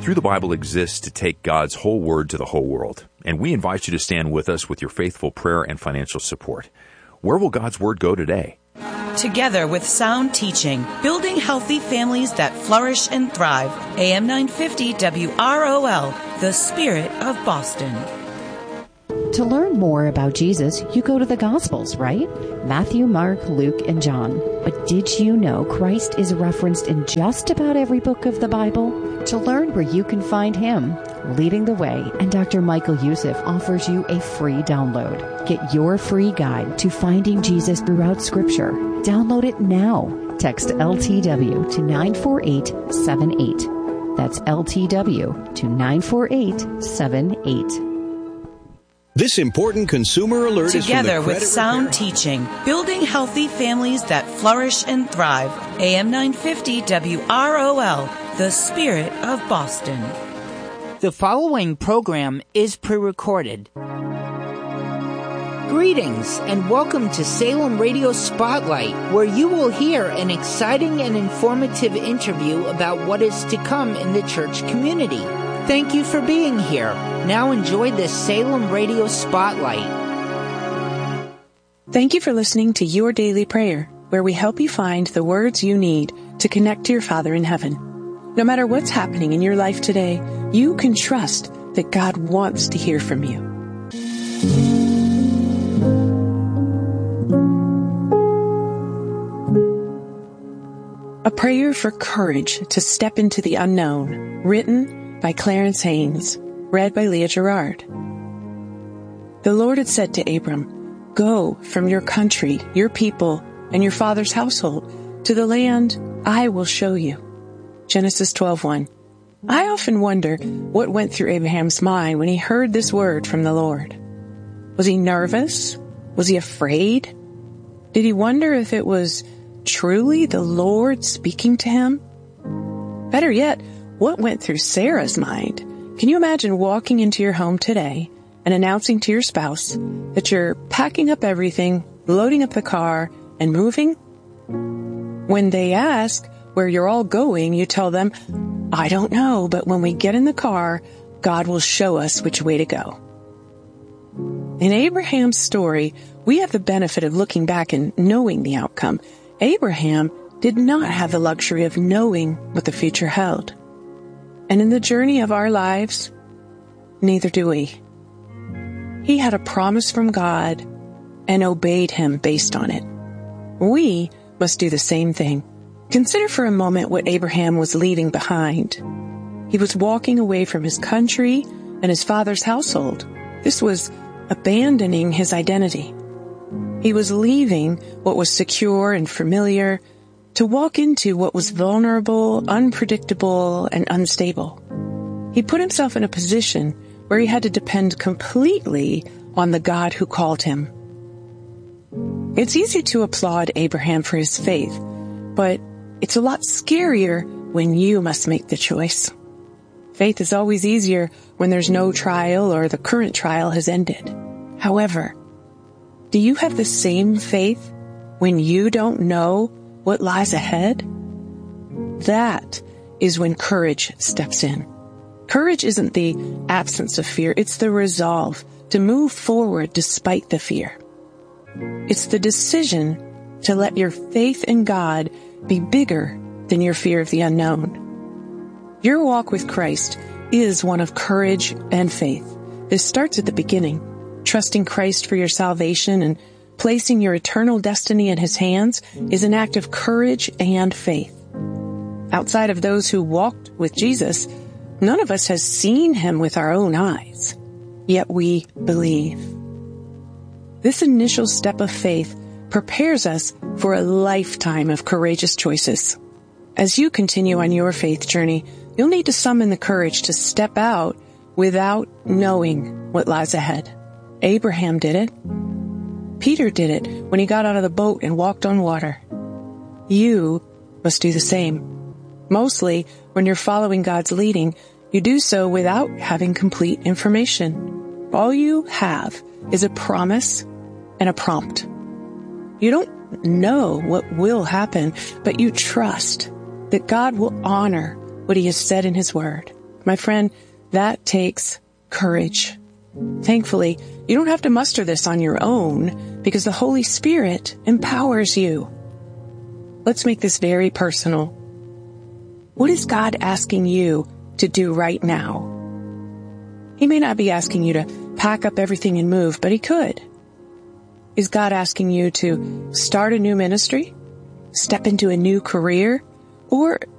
Through the Bible exists to take God's whole word to the whole world, and we invite you to stand with us with your faithful prayer and financial support. Where will God's word go today? Together with sound teaching, building healthy families that flourish and thrive. AM 950 WROL, the Spirit of Boston. To learn more about Jesus, you go to the Gospels, right? Matthew, Mark, Luke, and John. But did you know Christ is referenced in just about every book of the Bible? To learn where you can find Him, Leading the Way, and Dr. Michael Youssef offers you a free download. Get your free guide to finding Jesus throughout Scripture. Download it now. Text LTW to 94878. That's LTW to 94878. This important consumer alert Together is from the with sound teaching, building healthy families that flourish and thrive. AM 950 WROL, the Spirit of Boston. The following program is pre-recorded. Greetings and welcome to Salem Radio Spotlight, where you will hear an exciting and informative interview about what is to come in the church community. Thank you for being here. Now enjoy this Salem Radio Spotlight. Thank you for listening to Your Daily Prayer, where we help you find the words you need to connect to your Father in heaven. No matter what's happening in your life today, you can trust that God wants to hear from you. A prayer for courage to step into the unknown, written by Clarence Haynes, read by Leah Gerard. The Lord had said to Abram, "Go from your country, your people, and your father's household to the land I will show you." Genesis 12:1. I often wonder what went through Abraham's mind when he heard this word from the Lord. Was he nervous? Was he afraid? Did he wonder if it was truly the Lord speaking to him? Better yet, what went through Sarah's mind? Can you imagine walking into your home today and announcing to your spouse that you're packing up everything, loading up the car, and moving? When they ask where you're all going, you tell them, "I don't know, but when we get in the car, God will show us which way to go." In Abraham's story, we have the benefit of looking back and knowing the outcome. Abraham did not have the luxury of knowing what the future held. And in the journey of our lives, neither do we. He had a promise from God and obeyed Him based on it. We must do the same thing. Consider for a moment what Abraham was leaving behind. He was walking away from his country and his father's household. This was abandoning his identity. He was leaving what was secure and familiar to walk into what was vulnerable, unpredictable, and unstable. He put himself in a position where he had to depend completely on the God who called him. It's easy to applaud Abraham for his faith, but it's a lot scarier when you must make the choice. Faith is always easier when there's no trial or the current trial has ended. However, do you have the same faith when you don't know what lies ahead? That is when courage steps in. Courage isn't the absence of fear, it's the resolve to move forward despite the fear. It's the decision to let your faith in God be bigger than your fear of the unknown. Your walk with Christ is one of courage and faith. This starts at the beginning, trusting Christ for your salvation and placing your eternal destiny in His hands is an act of courage and faith. Outside of those who walked with Jesus, none of us has seen Him with our own eyes, yet we believe. This initial step of faith prepares us for a lifetime of courageous choices. As you continue on your faith journey, you'll need to summon the courage to step out without knowing what lies ahead. Abraham did it. Peter did it when he got out of the boat and walked on water. You must do the same. Mostly, when you're following God's leading, you do so without having complete information. All you have is a promise and a prompt. You don't know what will happen, but you trust that God will honor what He has said in His Word. My friend, that takes courage. Thankfully, you don't have to muster this on your own because the Holy Spirit empowers you. Let's make this very personal. What is God asking you to do right now? He may not be asking you to pack up everything and move, but He could. Is God asking you to start a new ministry? Step into a new career? Or